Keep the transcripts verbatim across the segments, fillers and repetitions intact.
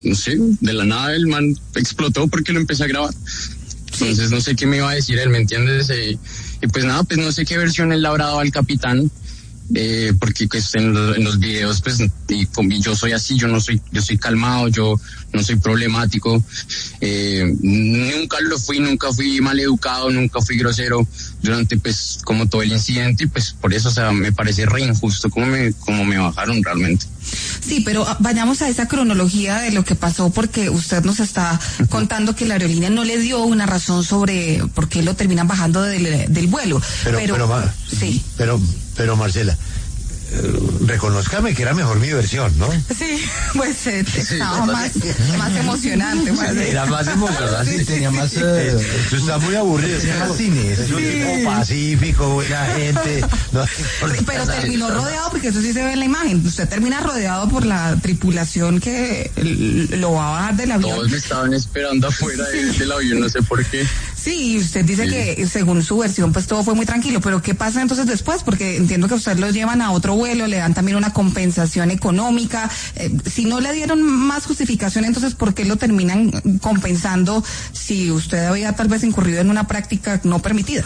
no sé, de la nada el man explotó porque lo empecé a grabar. Entonces sí. No sé qué me iba a decir él, ¿me entiendes? Eh, y pues nada, pues no sé qué versión él le habrá dado al capitán, eh, porque pues en, lo, en los videos pues y, y yo soy así, yo no soy, yo soy calmado, yo no soy problemático, eh, nunca lo fui, nunca fui mal educado, nunca fui grosero durante pues como todo el incidente, y pues por eso, o sea, me parece re injusto como me, como me bajaron realmente. Sí, pero vayamos a esa cronología de lo que pasó, porque usted nos está contando que la aerolínea no le dio una razón sobre por qué lo terminan bajando del, del vuelo. Pero, pero, pero, Mar, sí. pero, pero Marcela, eh, reconózcame que era mejor mi versión, ¿no? Sí, pues eh, estaba sí, más, más emocionante. Más era más emocionante, sí, tenía más... Eh, eso está muy aburrido, tenía más cine, es un tipo pacífico, buena gente. No, pero terminó rodeado, porque eso sí se ve en la imagen. Usted termina rodeado por la tripulación que lo va a bajar del avión. Todos me estaban esperando afuera sí. del avión, no sé por qué. Sí, usted dice sí. que según su versión pues todo fue muy tranquilo, pero ¿qué pasa entonces después? Porque entiendo que usted lo llevan a otro vuelo, le dan también una compensación económica. Eh, si no le dieron más justificación, entonces ¿por qué lo terminan compensando si usted había tal vez incurrido en una práctica no permitida?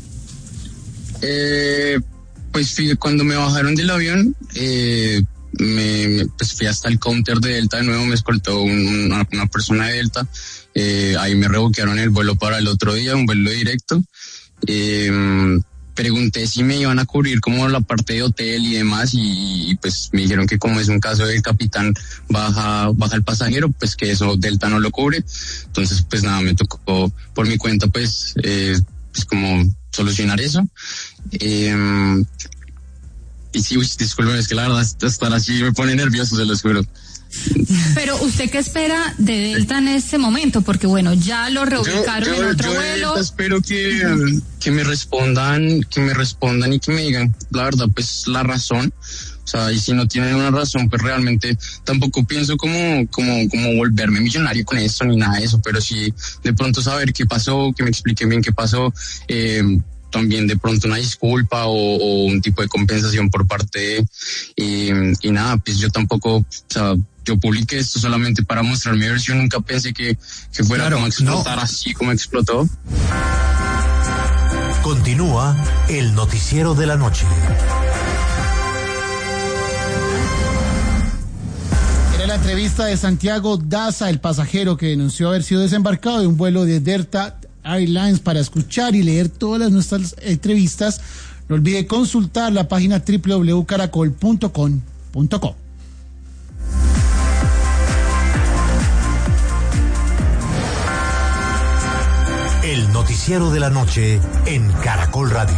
Eh, pues fui, cuando me bajaron del avión, eh, me, me pues fui hasta el counter de Delta de nuevo, me escoltó un, una, una persona de Delta. Eh, ahí me revoquearon el vuelo para el otro día, un vuelo directo. Eh, pregunté si me iban a cubrir como la parte de hotel y demás, y, y pues me dijeron que como es un caso del capitán baja baja el pasajero, pues que eso Delta no lo cubre. Entonces pues nada, me tocó por mi cuenta pues, eh, pues como solucionar eso. Eh, y sí, uy, disculpen, es que la verdad estar así me pone nervioso, se los juro. Pero ¿usted qué espera de Delta en este momento? Porque bueno, ya lo reubicaron yo, yo, en otro yo vuelo. Yo espero que, um, que me respondan, que me respondan y que me digan, la verdad, pues la razón. O sea, y si no tienen una razón, pues realmente tampoco pienso como, como, como volverme millonario con esto ni nada de eso, pero sí de pronto saber qué pasó, que me expliquen bien qué pasó, eh, también de pronto una disculpa o, o un tipo de compensación por parte de, y, y nada, pues yo tampoco, o sea, yo publiqué esto solamente para mostrar mi versión, nunca pensé que, que fuera claro, como a explotar no. así como explotó. Continúa el noticiero de la noche. Era la entrevista de Santiago Daza, el pasajero que denunció haber sido desembarcado de un vuelo de Delta Airlines. Para escuchar y leer todas las nuestras entrevistas, no olvide consultar la página doble u doble u doble u punto caracol punto com punto co. El noticiero de la noche en Caracol Radio.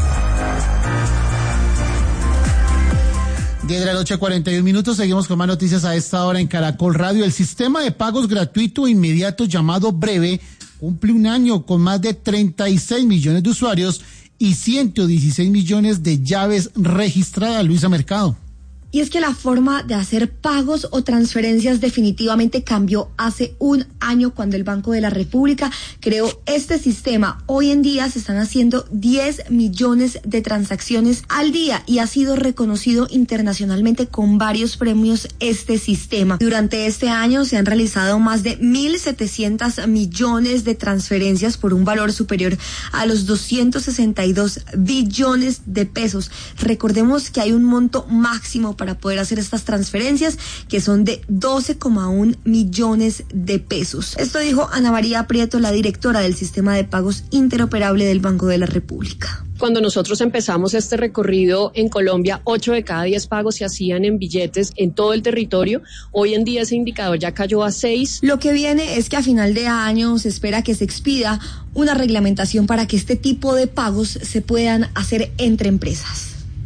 diez de la noche, cuarenta y un minutos. Seguimos con más noticias a esta hora en Caracol Radio. El sistema de pagos gratuito e inmediato llamado Breve cumple un año con más de treinta y seis millones de usuarios y ciento dieciséis millones de llaves registradas. Luisa Mercado. Y es que la forma de hacer pagos o transferencias definitivamente cambió hace un año cuando el Banco de la República creó este sistema. Hoy en día se están haciendo diez millones de transacciones al día y ha sido reconocido internacionalmente con varios premios este sistema. Durante este año se han realizado más de mil setecientos millones de transferencias por un valor superior a los doscientos sesenta y dos billones de pesos. Recordemos que hay un monto máximo para poder hacer estas transferencias, que son de doce coma uno millones de pesos. Esto dijo Ana María Prieto, la directora del Sistema de Pagos Interoperable del Banco de la República. Cuando nosotros empezamos este recorrido en Colombia, ocho de cada diez pagos se hacían en billetes en todo el territorio. Hoy en día ese indicador ya cayó a seis. Lo que viene es que a final de año se espera que se expida una reglamentación para que este tipo de pagos se puedan hacer entre empresas.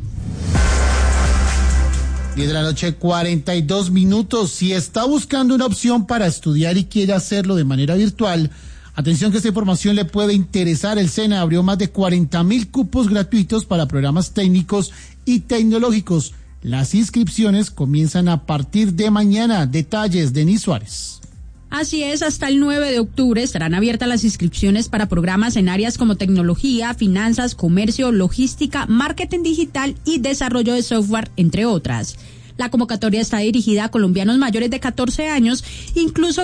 diez de la noche, cuarenta y dos minutos. Si está buscando una opción para estudiar y quiere hacerlo de manera virtual, atención que esta información le puede interesar. El SENA abrió más de cuarenta mil cupos gratuitos para programas técnicos y tecnológicos. Las inscripciones comienzan a partir de mañana. Detalles, Denis Suárez. Así es, hasta el nueve de octubre estarán abiertas las inscripciones para programas en áreas como tecnología, finanzas, comercio, logística, marketing digital y desarrollo de software, entre otras. La convocatoria está dirigida a colombianos mayores de catorce años, incluso